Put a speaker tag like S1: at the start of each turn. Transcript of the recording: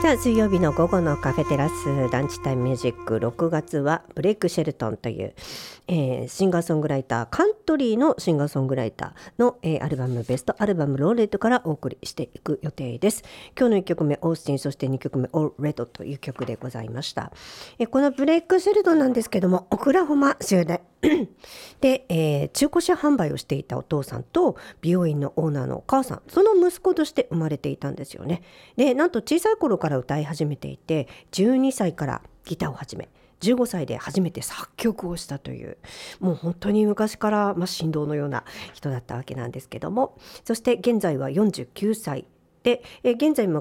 S1: さあ、水曜日の午後のカフェテラスランチタイムミュージック、6月はブレイク・シェルトンという、シンガーソングライター、カントリーのシンガーソングライターの、アルバムベストアルバムローレットからお送りしていく予定です。今日の1曲目オースティン、そして2曲目オーレッドという曲でございました。このブレイク・シェルトンなんですけども、オクラホマ州でで、中古車販売をしていたお父さんと美容院のオーナーのお母さん、その息子として生まれていたんですよね。で、なんと小さい頃から歌い始めていて、12歳からギターを始め、15歳で初めて作曲をしたという、もう本当に昔から、神童のような人だったわけなんですけども、そして現在は49歳で、現在も